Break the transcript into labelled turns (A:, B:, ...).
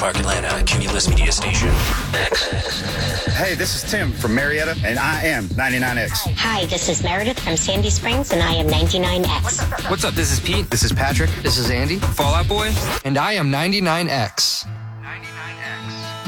A: Park, Atlanta, Cumulus Media Station.
B: Hey, this is Tim from Marietta, and I am 99X.
C: Hi, this is Meredith from Sandy Springs, and I am 99X.
D: What's up? This is Pete.
E: This is Patrick.
D: This is Andy, Fall Out Boy, and I am 99X.